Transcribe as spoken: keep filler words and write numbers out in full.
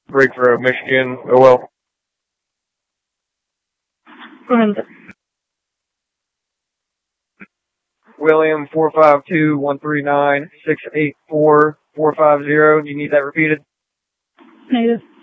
Breakthrough, Michigan, oh well. Go ahead. William, four five two, one three nine, six eight four, four five zero. Do you need that repeated? Negative.